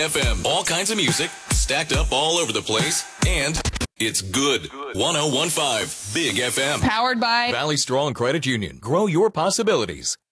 FM. All kinds of music stacked up all over the place, and it's good. 101.5 Big FM. Powered by Valley Strong Credit Union. Grow your possibilities.